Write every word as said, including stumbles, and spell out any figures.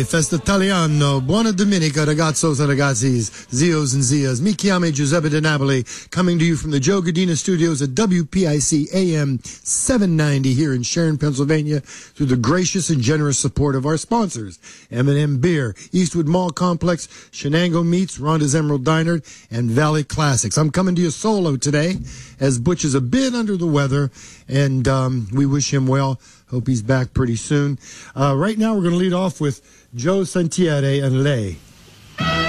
Festa Italiano, buona domenica ragazzos and ragazzis, zios and zias. Mi chiamo Giuseppe De Napoli, coming to you from the Joe Godina studios at W P I C A M seven ninety here in Sharon, Pennsylvania, through the gracious and generous support of our sponsors, M and M Beer, Eastwood Mall Complex, Shenango Meats, Rhonda's Emerald Diner, and Valley Classics. I'm coming to you solo today, as Butch is a bit under the weather, and um, we wish him well. Hope he's back pretty soon. Uh, right now, we're going to lead off with Joe Santiere and Lei.